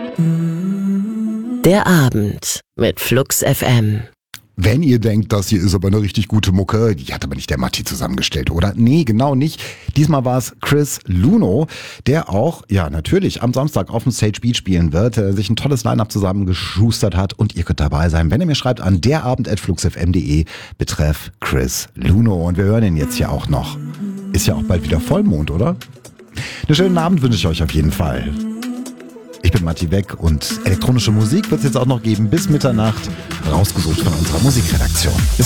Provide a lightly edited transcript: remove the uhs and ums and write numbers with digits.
Der Abend mit Flux FM. Wenn ihr denkt, das hier ist aber eine richtig gute Mucke, die hat aber nicht der Matti zusammengestellt, oder? Nee, genau nicht. Diesmal war es Chris Luno, der auch, ja natürlich, am Samstag auf dem Sage Beat spielen wird, sich ein tolles Line-Up zusammengeschustert hat und ihr könnt dabei sein, wenn ihr mir schreibt an derabend@fluxfm.de betreff Chris Luno. Und wir hören ihn jetzt hier auch noch. Ist ja auch bald wieder Vollmond, oder? Einen schönen Abend wünsche ich euch auf jeden Fall. Ich bin Matti Beck und elektronische Musik wird es jetzt auch noch geben bis Mitternacht, rausgesucht von unserer Musikredaktion. Bis